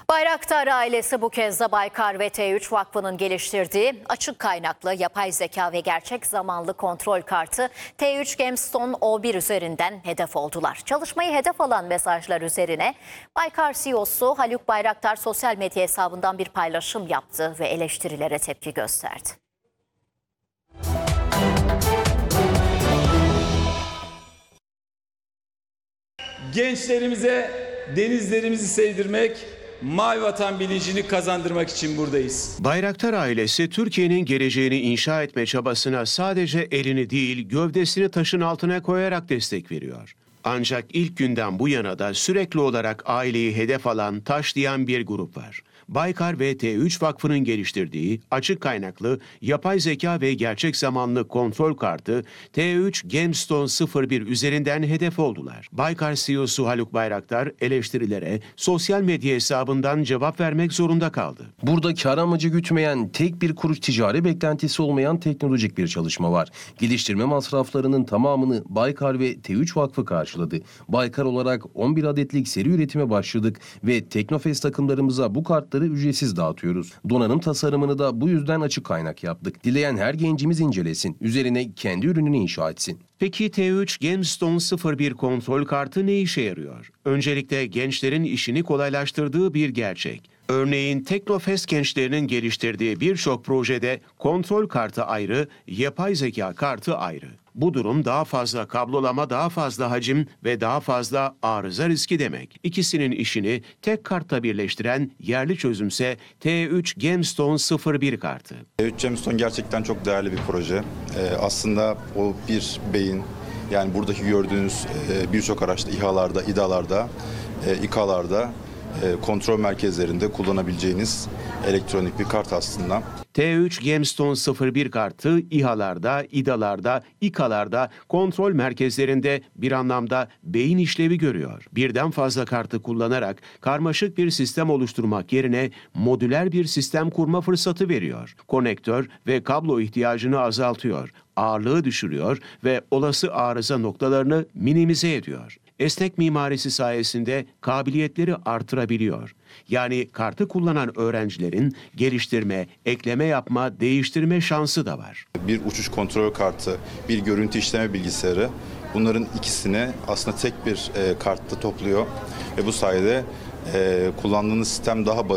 Bayraktar ailesi bu kez de Baykar ve T3 Vakfı'nın geliştirdiği açık kaynaklı yapay zeka ve gerçek zamanlı kontrol kartı T3 Gemstone O1 üzerinden hedef oldular. Çalışmayı hedef alan mesajlar üzerine Baykar CEO'su Haluk Bayraktar sosyal medya hesabından bir paylaşım yaptı ve eleştirilere tepki gösterdi. Gençlerimize denizlerimizi sevdirmek, mavi vatan bilincini kazandırmak için buradayız. Bayraktar ailesi Türkiye'nin geleceğini inşa etme çabasına sadece elini değil gövdesini taşın altına koyarak destek veriyor. Ancak ilk günden bu yana da sürekli olarak aileyi hedef alan, taşlayan bir grup var. Baykar ve T3 Vakfı'nın geliştirdiği açık kaynaklı yapay zeka ve gerçek zamanlı kontrol kartı T3 Gemstone 01 üzerinden hedef oldular. Baykar CEO'su Haluk Bayraktar eleştirilere sosyal medya hesabından cevap vermek zorunda kaldı. Burada kar amacı gütmeyen, tek bir kuruş ticari beklentisi olmayan teknolojik bir çalışma var. Geliştirme masraflarının tamamını Baykar ve T3 Vakfı karşıladı. Baykar olarak 11 adetlik seri üretime başladık ve Teknofest takımlarımıza bu kartları ücretsiz dağıtıyoruz. Donanım tasarımını da bu yüzden açık kaynak yaptık. Dileyen her gencimiz incelesin, üzerine kendi ürününü inşa etsin. Peki T3 Gemstone 01 kontrol kartı ne işe yarıyor? Öncelikle gençlerin işini kolaylaştırdığı bir gerçek. Örneğin Teknofest gençlerinin geliştirdiği birçok projede kontrol kartı ayrı, yapay zeka kartı ayrı. Bu durum daha fazla kablolama, daha fazla hacim ve daha fazla arıza riski demek. İkisinin işini tek kartta birleştiren yerli çözümse T3 Gemstone 01 kartı. T3 Gemstone gerçekten çok değerli bir proje. Aslında o bir beyin, yani buradaki gördüğünüz birçok araçta, İHA'larda, İDA'larda, İKA'larda, kontrol merkezlerinde kullanabileceğiniz elektronik bir kart aslında. T3 Gemstone 01 kartı İHA'larda, İDA'larda, İKA'larda, kontrol merkezlerinde bir anlamda beyin işlevi görüyor. Birden fazla kartı kullanarak karmaşık bir sistem oluşturmak yerine modüler bir sistem kurma fırsatı veriyor. Konektör ve kablo ihtiyacını azaltıyor, ağırlığı düşürüyor ve olası arıza noktalarını minimize ediyor. Esnek mimarisi sayesinde kabiliyetleri artırabiliyor. Yani kartı kullanan öğrencilerin geliştirme, ekleme yapma, değiştirme şansı da var. Bir uçuş kontrol kartı, bir görüntü işleme bilgisayarı, bunların ikisini aslında tek bir kartta topluyor ve bu sayede kullandığınız sistem daha basit.